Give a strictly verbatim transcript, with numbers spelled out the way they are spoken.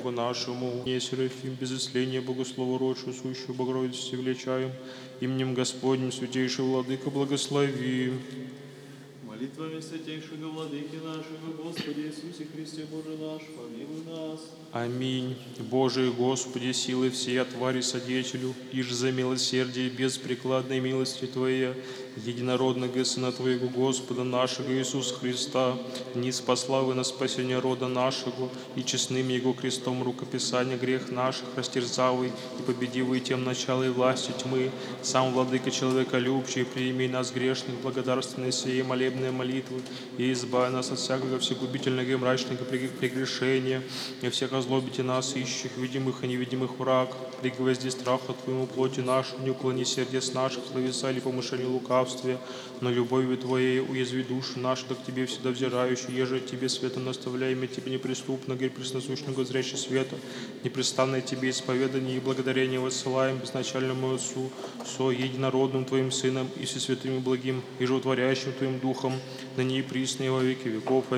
Богу нашему. Не Серафим, без исления, Богослову рочу, сущую Богородицу величаем. Именем Господним, святейший Владыка, благослови. Молитвами святейшего Владыки нашего, Господи Иисусе Христе, Боже наш, помилуй нас. Аминь. Божие Господи, силы всей отвари содетелю, иж за милосердие без прикладной милости Твоей, единородного Сына Твоего Господа нашего Иисуса Христа, низ пославы на спасение рода нашего, и честным Его крестом рукописания грех наших растерзавый, и победивый тем начало и власти тьмы, сам Владыка человеколюбчий, приими нас грешных, благодарственные сие молебные молитвы, и избави нас от всякого всегубительного и мрачного прегрешения, и всех озлобите нас, ищущих видимых и невидимых враг, при гвозди страха Твоему плоти нашу, не уклони сердец наших, словеса или помышлений лукавствия, но любовью Твоей уязви душу нашу, так к Тебе всегда взирающую, еже Тебе светом наставляем, Тебе неприступно, грь пресносущного зрящий света, непрестанное Тебе исповедание и благодарение воссылаем безначальному Отцу, со единородным Твоим Сыном и со святым и благим, и животворящим Твоим Духом, ныне и присно и во веки веков.